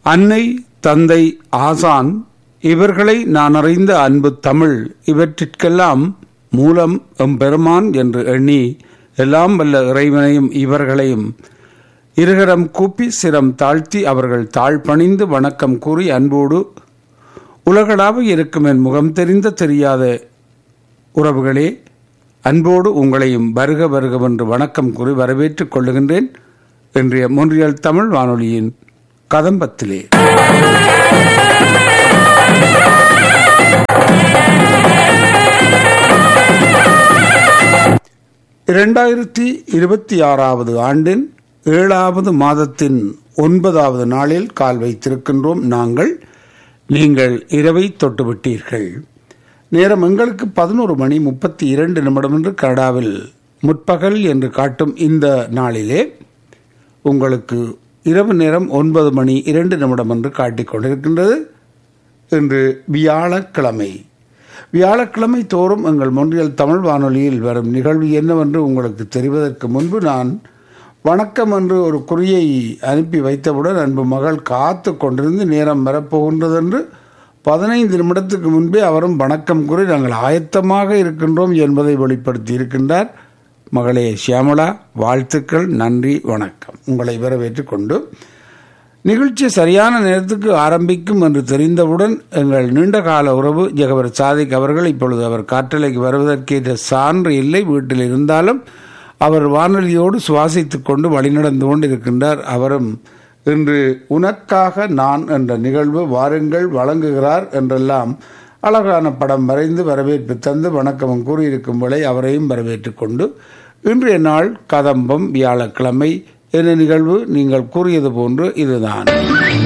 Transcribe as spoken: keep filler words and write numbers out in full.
அன்னை, தந்தை, ஆசான் இவர்களை நான் அறிந்த அன்பு தமிழ் இவற்றிற்கெல்லாம் மூலம் எம்பெருமான் என்று எண்ணி எல்லாம் வல்ல இறைவனையும் இவர்களையும் இருகரம் கூப்பி சிரம் தாழ்த்தி அவர்கள் தாழ்பணிந்து வணக்கம் கூறி அன்போடு உலகளாக இருக்கும் என் முகம் தெரிந்த தெரியாத உறவுகளே, அன்போடு உங்களையும் வருக வருகவென்று வணக்கம் கூறி வரவேற்றுக் கொள்ளுகின்றேன். இன்றைய மொன்றியல் தமிழ் வானொலியின் கதம்பத்திலே இரண்டாயிரத்தி இருபத்தி ஆறாவது ஆண்டின் ஏழாவது மாதத்தின் ஒன்பதாவது நாளில் கால் வைத்திருக்கின்றோம். நாங்கள் நீங்கள் இரவை தொட்டுவிட்டீர்கள். நேரம் எங்களுக்கு பதினோரு மணி முப்பத்தி இரண்டு நிமிடம் என்று கனடாவில் முற்பகல் என்று காட்டும் இந்த நாளிலே உங்களுக்கு இரவு நேரம் ஒன்பது மணி இரண்டு நிமிடம் என்று காட்டிக் கொண்டிருக்கின்றது. இன்று வியாழக்கிழமை. வியாழக்கிழமை தோறும் எங்கள் மொன்றியல் தமிழ் வானொலியில் வரும் நிகழ்வு என்னவென்று உங்களுக்கு தெரிவதற்கு முன்பு நான் வணக்கம் என்று ஒரு குறியை அனுப்பி வைத்தவுடன் அன்பு மகள் காத்து கொண்டிருந்து நேரம் வரப்போகின்றது என்று பதினைந்து நிமிடத்துக்கு முன்பே அவரும் வணக்கம் கூறி நாங்கள் ஆயத்தமாக இருக்கின்றோம் என்பதை வெளிப்படுத்தி இருக்கின்றார். மகளே ஷியாமளா, வாழ்த்துக்கள், நன்றி, வணக்கம். உங்களை வரவேற்று கொண்டு நிகழ்ச்சி சரியான நேரத்துக்கு ஆரம்பிக்கும் என்று தெரிந்தவுடன் எங்கள் நீண்டகால உறவு ஜெகவர் சாதிக் அவர்கள் இப்பொழுது அவர் காற்றலைக்கு வருவதற்கேற்ற சான்று இல்லை, வீட்டில் இருந்தாலும் அவர் வானொலியோடு சுவாசித்துக் கொண்டு வழிநடந்து கொண்டு இருக்கின்றார். அவரும் இன்று உனக்காக நான் என்ற நிகழ்வு வாருங்கள் வழங்குகிறார் என்றெல்லாம் அழகான படம் வரைந்து வரவேற்பு தந்து வணக்கமும் கூறியிருக்கும் வேளை அவரையும் வரவேற்றுக் கொண்டு இன்றைய நாள் கதம்பம் வியாழக்கிழமை என்ன நிகழ்வு நீங்கள் கூறியது போன்று இதுதான்.